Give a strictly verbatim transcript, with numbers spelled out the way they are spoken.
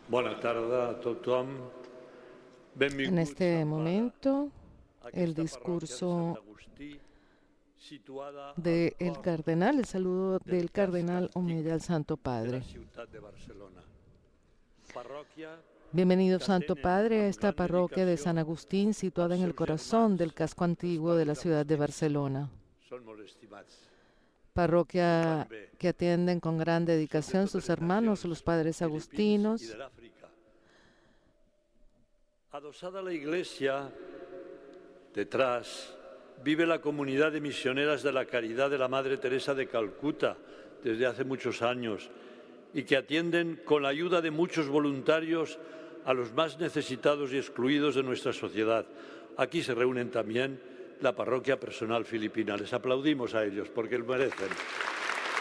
Buenas tardes a todos. En este momento, el discurso del cardenal, el saludo del cardenal Omeya al Santo Padre. Bienvenido, Santo Padre, a esta parroquia de San Agustín, situada en el corazón del casco antiguo de la ciudad de Barcelona. Parroquia que atienden con gran dedicación sus hermanos, los padres agustinos. Adosada a la iglesia, detrás, vive la comunidad de misioneras de la Caridad de la Madre Teresa de Calcuta desde hace muchos años y que atienden con la ayuda de muchos voluntarios a los más necesitados y excluidos de nuestra sociedad. Aquí se reúnen también la parroquia personal filipina. Les aplaudimos a ellos porque lo merecen.